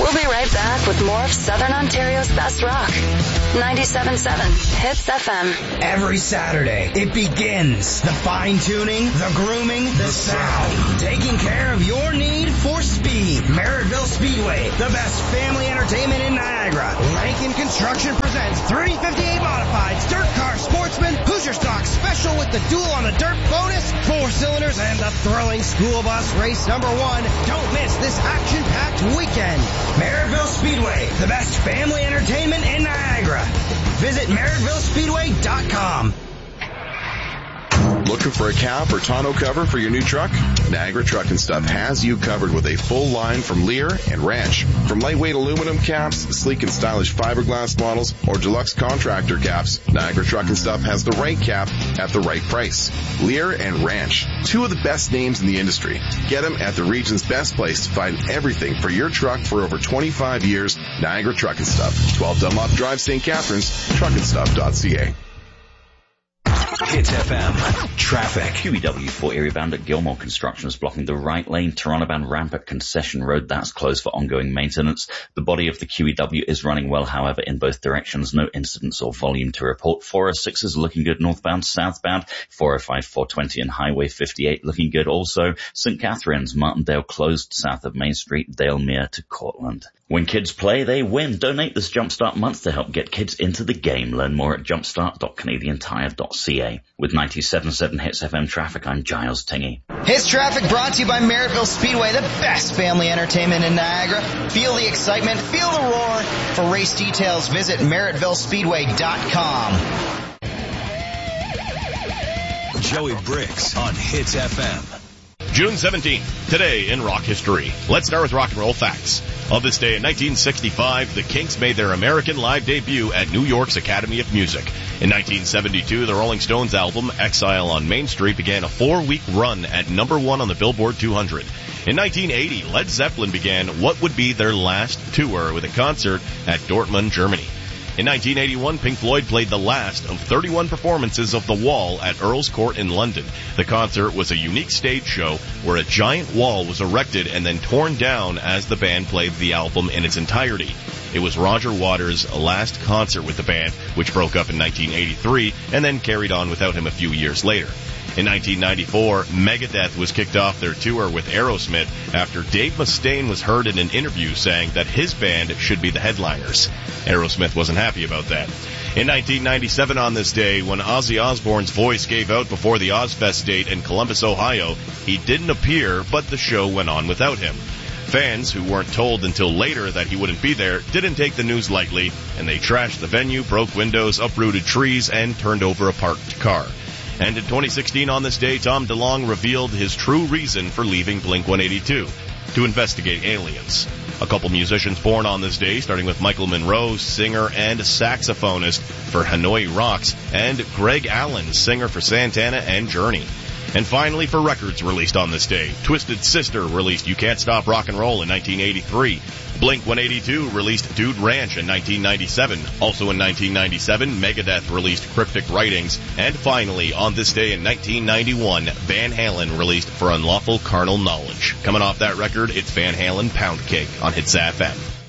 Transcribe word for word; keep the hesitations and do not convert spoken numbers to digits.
We'll be right back with more of Southern Ontario's best rock. ninety-seven point seven Hits F M. Every Saturday, it begins. The fine-tuning, the grooming, the sound. Taking care of your need for speed. Merrittville Speedway, the best family entertainment in Niagara. Rankin Construction presents three fifty-eight Modifieds, Dirt Car Sportsman, Hoosier Stock Special with the Duel on the Dirt bonus, four cylinders, and the thrilling school bus race number one. Don't miss this action-packed weekend. Merrittville Speedway, the best family entertainment in Niagara. Visit Merrittville Speedway dot com. Looking for a cap or tonneau cover for your new truck? Niagara Truck and Stuff has you covered with a full line from Lear and Ranch. From lightweight aluminum caps, sleek and stylish fiberglass models, or deluxe contractor caps, Niagara Truck and Stuff has the right cap at the right price. Lear and Ranch, two of the best names in the industry. Get them at the region's best place to find everything for your truck for over twenty-five years. Niagara Truck and Stuff, twelve Dunlop Drive, Saint Catharines, truck and stuff dot c a. Hits F M. Traffic. Q E W four area bound at Gilmore Construction is blocking the right lane. Toronto bound ramp at Concession Road, that's closed for ongoing maintenance. The body of the Q E W is running well, however, in both directions. No incidents or volume to report. four oh six is looking good northbound, southbound. four oh five, four twenty and Highway fifty-eight looking good also. Saint Catharines, Martindale closed south of Main Street, Dalemere to Cortland. When kids play, they win. Donate this Jumpstart month to help get kids into the game. Learn more at jumpstart dot canadian tire dot c a. With ninety-seven point seven Hits F M traffic, I'm Giles Tingy. Hits Traffic brought to you by Merrittville Speedway, the best family entertainment in Niagara. Feel the excitement, feel the roar. For race details, visit Merrittville Speedway dot com. Joey Briggs on Hits F M. June seventeenth, today in rock history. Let's start with rock and roll facts. On this day in nineteen sixty-five, the Kinks made their American live debut at New York's Academy of Music. In nineteen seventy-two, the Rolling Stones album Exile on Main Street began a four-week run at number one on the Billboard two hundred. In nineteen eighty, Led Zeppelin began what would be their last tour with a concert at Dortmund, Germany. In nineteen eighty-one, Pink Floyd played the last of thirty-one performances of The Wall at Earl's Court in London. The concert was a unique stage show where a giant wall was erected and then torn down as the band played the album in its entirety. It was Roger Waters' last concert with the band, which broke up in nineteen eighty-three and then carried on without him a few years later. In nineteen ninety-four, Megadeth was kicked off their tour with Aerosmith after Dave Mustaine was heard in an interview saying that his band should be the headliners. Aerosmith wasn't happy about that. In nineteen ninety-seven on this day, when Ozzy Osbourne's voice gave out before the Ozfest date in Columbus, Ohio, he didn't appear, but the show went on without him. Fans, who weren't told until later that he wouldn't be there, didn't take the news lightly, and they trashed the venue, broke windows, uprooted trees, and turned over a parked car. And in twenty sixteen on this day, Tom DeLonge revealed his true reason for leaving Blink one eighty-two, to investigate aliens. A couple musicians born on this day, starting with Michael Monroe, singer and saxophonist for Hanoi Rocks, and Greg Allen, singer for Santana and Journey. And finally, for records released on this day, Twisted Sister released You Can't Stop Rock and Roll in nineteen eighty-three. Blink one eighty-two released Dude Ranch in nineteen ninety-seven. Also in nineteen ninety-seven, Megadeth released Cryptic Writings. And finally, on this day in nineteen ninety-one, Van Halen released For Unlawful Carnal Knowledge. Coming off that record, it's Van Halen Pound Cake on Hits F M.